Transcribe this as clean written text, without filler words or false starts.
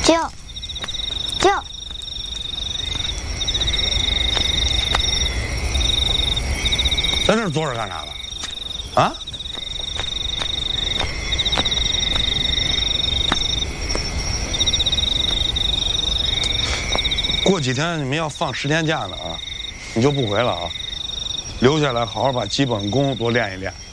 舅， 在这儿坐着干啥呢？啊？过几天你们要放10天假呢啊，你就不回了啊，留下来好好把基本功多练一练。